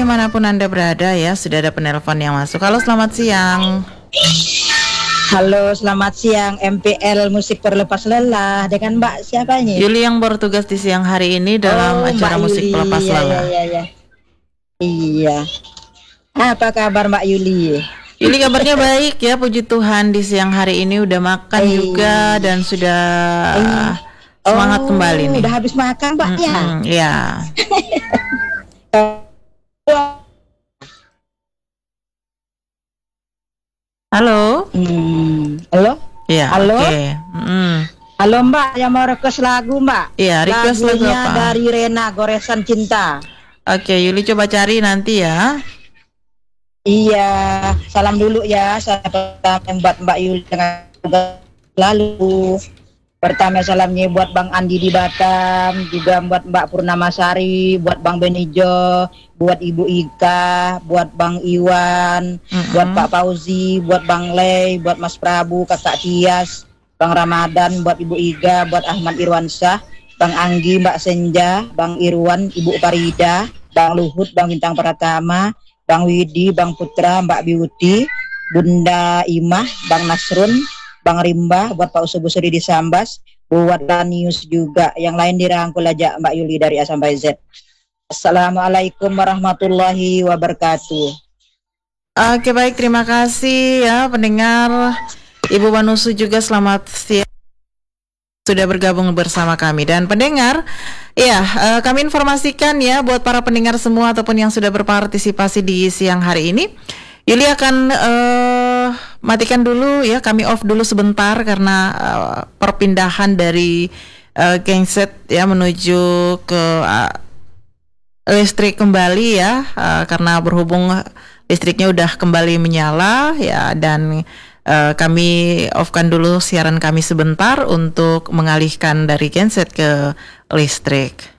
dimanapun Anda berada ya, sudah ada penelpon yang masuk. Halo, selamat siang. Halo, selamat siang. MPL Musik Perlepas Lelah. Dengan Mbak siapa ini? Yuli yang bertugas di siang hari ini dalam acara Mbak Musik Yuli. Pelepas Lelah. Iya. Apa kabar Mbak Yuli? Yuli kabarnya baik ya, puji Tuhan. Di siang hari ini udah makan juga dan sudah semangat kembali nih. Udah habis makan Mbak ya? Ya. Halo. Halo? Iya. Halo? Okay. Halo Mbak, yang mau request lagu Mbak? Iya, request lagu Lagunya apa? dari Rena, Goresan Cinta. Oke, Yuli coba cari nanti ya. Iya, salam dulu ya. Saya pertama buat Mbak Yuli dengan lalu. Pertama salamnya buat Bang Andi di Batam, juga buat Mbak Purnamasari, buat Bang Benijo, buat Ibu Ika, buat Bang Iwan, buat Pak Fauzi, buat Bang Lei, buat Mas Prabu, Kakak Tias, Bang Ramadan, buat Ibu Iga, buat Ahmad Irwansyah, Bang Anggi, Mbak Senja, Bang Irwan, Ibu Farida, Bang Luhut, Bang Bintang Pratama, Bang Widi, Bang Putra, Mbak Biuti, Bunda Imah, Bang Nasrun, Bang Rimba, buat Pak Usubusuri di Sambas, buat Lanius juga. Yang lain dirangkul aja Mbak Yuli dari A sampai Z. Assalamualaikum warahmatullahi wabarakatuh. Oke, baik, terima kasih ya pendengar. Ibu Wanusu juga selamat siang, sudah bergabung bersama kami. Dan pendengar, ya kami informasikan ya buat para pendengar semua ataupun yang sudah berpartisipasi di siang hari ini, Yuli akan matikan dulu ya, kami off dulu sebentar karena perpindahan dari genset ya menuju ke listrik kembali ya, karena berhubung listriknya udah kembali menyala ya, dan kami off-kan dulu siaran kami sebentar untuk mengalihkan dari genset ke listrik.